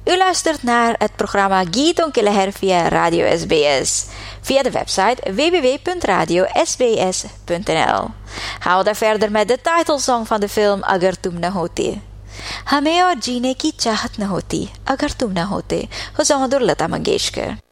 U luistert naar het programma Gitong ke Leher via Radio SBS. Via de website www.radiosbs.nl. Gaan we daar verder met de titelsong van de film Agar Tum Na Hote. Hame aur jeene ki chahat na hoti, agar tum na hote, gezongen door Lata Mangeshkar.